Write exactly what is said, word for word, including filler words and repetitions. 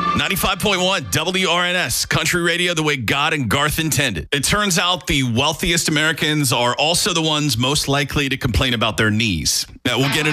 ninety-five point one W R N S, country radio the way God and Garth intended. It turns out the wealthiest Americans are also the ones most likely to complain about their knees. Now, we'll get